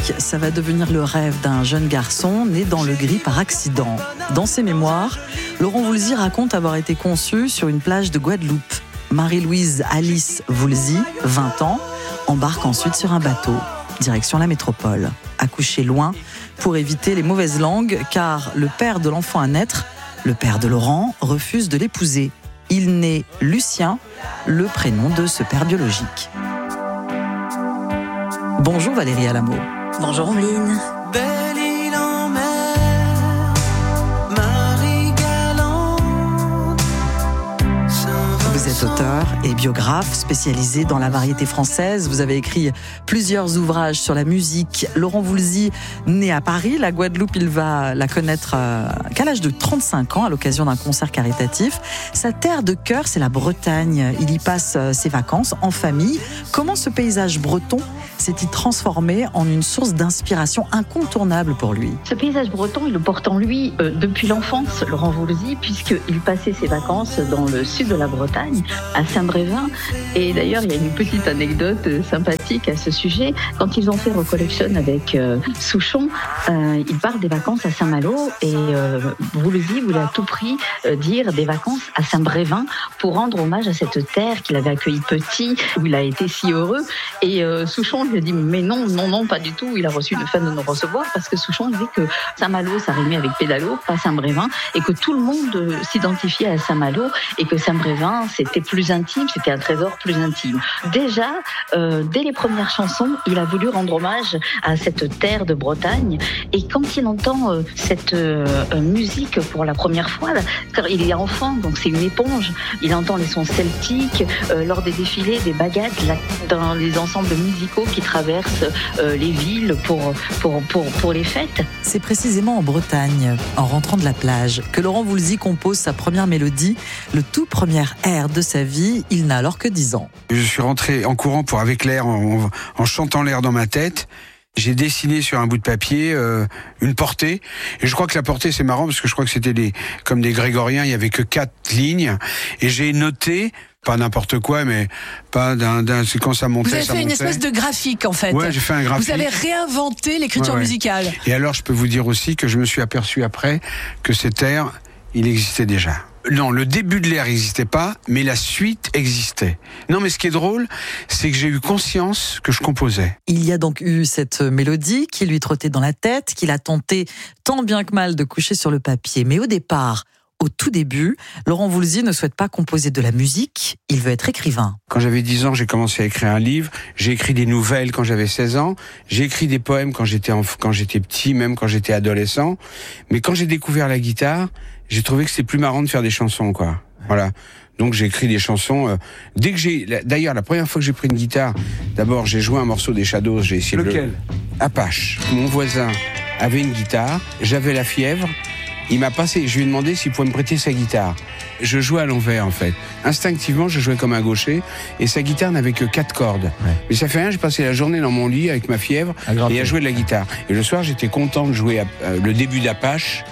musique, ça va devenir le rêve d'un jeune garçon né dans le gris par accident. Dans ses mémoires, Laurent Voulzy raconte avoir été conçu sur une plage de Guadeloupe. Marie-Louise Alice Voulzy, 20 ans, embarque ensuite sur un bateau, direction la métropole. Accouché loin pour éviter les mauvaises langues, car le père de l'enfant à naître, le père de Laurent, refuse de l'épouser. Il naît Lucien, le prénom de ce père biologique. Bonjour Valérie Alamo. Bonjour Omeline. Belle île en mer, Marie galante. Vous êtes auteur et biographe spécialisé dans la variété française. Vous avez écrit plusieurs ouvrages sur la musique. Laurent Voulzy, né à Paris, la Guadeloupe, il va la connaître qu'à l'âge de 35 ans, à l'occasion d'un concert caritatif. Sa terre de cœur, c'est la Bretagne. Il y passe ses vacances en famille. Comment ce paysage breton s'est-il transformé en une source d'inspiration incontournable pour lui? Ce paysage breton, il le porte en lui depuis l'enfance, Laurent Voulzy, puisqu'il passait ses vacances dans le sud de la Bretagne, à Saint-Brévin. Et d'ailleurs, il y a une petite anecdote sympathique à ce sujet. Quand ils ont fait Recollection avec Souchon, ils partent des vacances à Saint-Malo et Voulzy voulait à tout prix dire des vacances à Saint-Brévin pour rendre hommage à cette terre qu'il avait accueillie petit, où il a été si heureux. Et Souchon lui a dit mais non, pas du tout. Il a reçu le fait de nous recevoir parce que Souchon disait que Saint-Malo, ça rimait avec pédalo, pas Saint-Brévin, et que tout le monde s'identifiait à Saint-Malo et que Saint-Brévin, c'était plus intime, c'était un trésor plus intime. Déjà, dès les premières chansons, il a voulu rendre hommage à cette terre de Bretagne. Et quand il entend cette musique pour la première fois, car il est enfant, donc c'est une éponge, il entend les sons celtiques lors des défilés, des baguettes, dans les ensembles musicaux qui traversent les villes pour les fêtes. C'est précisément en Bretagne, en rentrant de la plage, que Laurent Voulzy compose sa première mélodie, le tout premier air de sa vie. Il n'a alors que 10 ans. Je suis rentré en courant avec l'air, en chantant l'air dans ma tête. J'ai dessiné sur un bout de papier une portée. Et je crois que la portée, c'est marrant, parce que je crois que c'était comme des grégoriens, il n'y avait que 4 lignes. Et j'ai noté... Pas n'importe quoi, mais pas c'est quand ça montait. Vous avez fait une espèce de graphique, en fait. Ouais, j'ai fait un graphique. Vous avez réinventé l'écriture musicale. Et alors, je peux vous dire aussi que je me suis aperçu après que cet air, il existait déjà. Non, le début de l'air n'existait pas, mais la suite existait. Non, mais ce qui est drôle, c'est que j'ai eu conscience que je composais. Il y a donc eu cette mélodie qui lui trottait dans la tête, qu'il a tenté tant bien que mal de coucher sur le papier. Mais au départ, au tout début, Laurent Voulzy ne souhaite pas composer de la musique, il veut être écrivain. Quand j'avais 10 ans, j'ai commencé à écrire un livre, j'ai écrit des nouvelles quand j'avais 16 ans, j'ai écrit des poèmes quand j'étais petit, même quand j'étais adolescent. Mais quand j'ai découvert la guitare, j'ai trouvé que c'était plus marrant de faire des chansons, quoi. Voilà. Donc j'ai écrit des chansons. D'ailleurs, la première fois que j'ai pris une guitare, d'abord j'ai joué un morceau des Shadows, j'ai essayé Lequel ? Apache. Mon voisin avait une guitare, j'avais la fièvre. Il m'a passé, je lui ai demandé s'il pouvait me prêter sa guitare. Je jouais à l'envers, en fait. Instinctivement, je jouais comme un gaucher, et sa guitare n'avait que 4 cordes. Ouais. Mais ça fait rien, j'ai passé la journée dans mon lit avec ma fièvre et à jouer de la guitare. Et le soir, j'étais content de jouer le début d'Apache.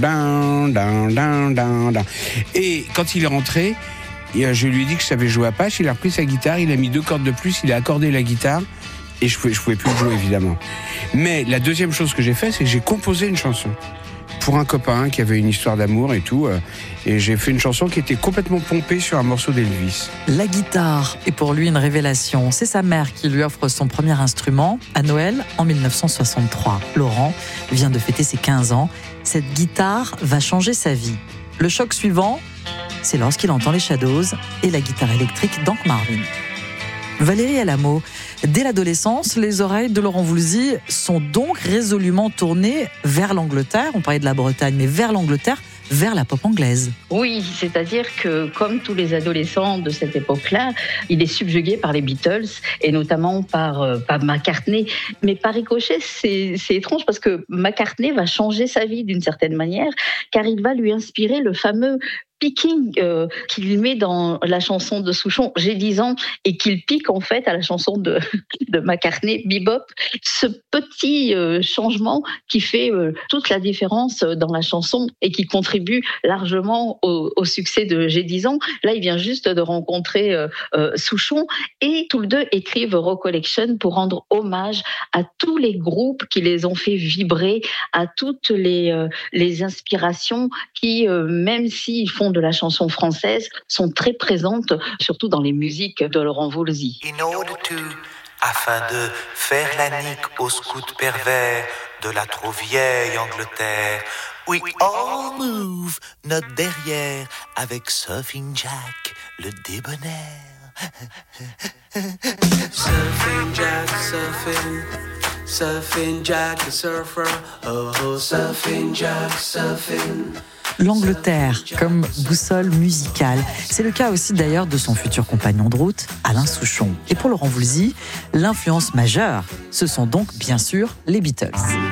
Et quand il est rentré, je lui ai dit que je savais jouer Apache, il a repris sa guitare, il a mis 2 cordes de plus, il a accordé la guitare, et je pouvais plus jouer, évidemment. Mais la deuxième chose que j'ai fait, c'est que j'ai composé une chanson. Pour un copain qui avait une histoire d'amour et tout. Et j'ai fait une chanson qui était complètement pompée sur un morceau d'Elvis. La guitare est pour lui une révélation. C'est sa mère qui lui offre son premier instrument à Noël en 1963. Laurent vient de fêter ses 15 ans. Cette guitare va changer sa vie. Le choc suivant, c'est lorsqu'il entend les Shadows et la guitare électrique d'Hank Marvin. Valérie Alamo, dès l'adolescence, les oreilles de Laurent Voulzy sont donc résolument tournées vers l'Angleterre. On parlait de la Bretagne, mais vers l'Angleterre, vers la pop anglaise. Oui, c'est-à-dire que comme tous les adolescents de cette époque-là, il est subjugué par les Beatles et notamment par McCartney. Mais par ricochet, c'est étrange parce que McCartney va changer sa vie d'une certaine manière, car il va lui inspirer le fameux picking qu'il met dans la chanson de Souchon, J'ai 10 ans, et qu'il pique en fait à la chanson de McCartney, Bebop. Ce petit changement qui fait toute la différence dans la chanson et qui contribue largement au succès de J'ai 10 ans. Là, il vient juste de rencontrer Souchon et tous les deux écrivent Recollection pour rendre hommage à tous les groupes qui les ont fait vibrer, à toutes les inspirations qui, même s'ils font de la chanson française, sont très présentes, surtout dans les musiques de Laurent Voulzy. In order to, afin de faire la nique aux scouts pervers de la trop vieille Angleterre, we all move notre derrière avec Surfing Jack, le débonnaire. Surfing Jack, surfing. Surfing Jack, the surfer. Oh, oh, surfing Jack, surfing. L'Angleterre comme boussole musicale. C'est le cas aussi d'ailleurs de son futur compagnon de route, Alain Souchon. Et pour Laurent Voulzy, l'influence majeure, ce sont donc bien sûr les Beatles.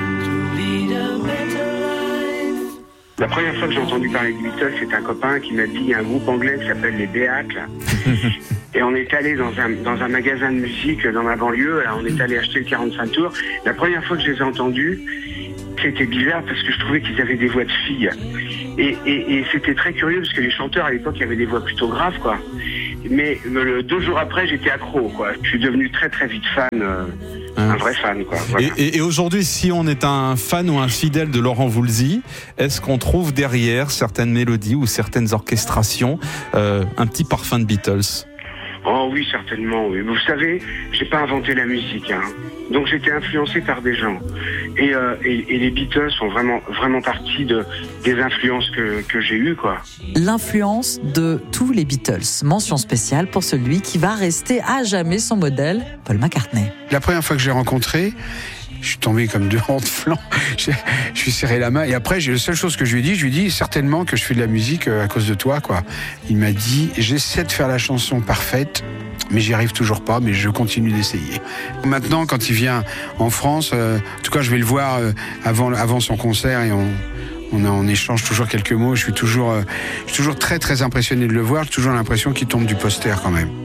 La première fois que j'ai entendu parler des Beatles, c'est un copain qui m'a dit il y a un groupe anglais qui s'appelle les Beatles. Et on est allé dans un magasin de musique dans ma banlieue. Là, on est allé acheter le 45 tours. La première fois que je les ai entendus, c'était bizarre parce que je trouvais qu'ils avaient des voix de filles. Et c'était très curieux parce que les chanteurs à l'époque avaient des voix plutôt graves, quoi. Mais 2 jours après, j'étais accro, quoi. Je suis devenu très très vite fan. Un vrai fan, quoi. Voilà. Et aujourd'hui, si on est un fan ou un fidèle de Laurent Voulzy, est-ce qu'on trouve derrière certaines mélodies ou certaines orchestrations un petit parfum de Beatles ? Oh oui, certainement, oui. Vous savez, j'ai pas inventé la musique, hein. Donc j'étais influencé par des gens. Et les Beatles font vraiment partie des influences que j'ai eues, quoi. L'influence de tous les Beatles. Mention spéciale pour celui qui va rester à jamais son modèle, Paul McCartney. La première fois que je l'ai rencontré, je suis tombé comme 2 rangs de flanc. Je suis serré la main. Et après, la seule chose que je lui ai dit certainement que je fais de la musique à cause de toi, quoi. Il m'a dit, j'essaie de faire la chanson parfaite, mais j'y arrive toujours pas, mais je continue d'essayer. Maintenant, quand il vient en France, en tout cas, je vais le voir avant son concert et on échange toujours quelques mots. Je suis toujours très, très impressionné de le voir. J'ai toujours l'impression qu'il tombe du poster quand même.